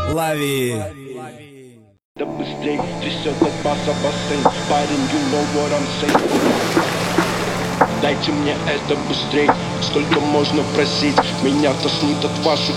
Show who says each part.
Speaker 1: Лови.
Speaker 2: Да быстрей трясет от баса бассейн. Парень, you know what I'm saying. Дайте мне это быстрей. Сколько можно просить? Меня тошнит от ваших